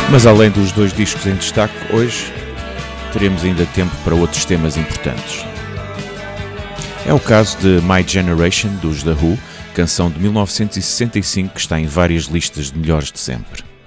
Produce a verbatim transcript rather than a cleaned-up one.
Mas além dos dois discos em destaque, hoje teremos ainda tempo para outros temas importantes. É o caso de My Generation, dos The Who, canção de mil novecentos e sessenta e cinco que está em várias listas de melhores de sempre.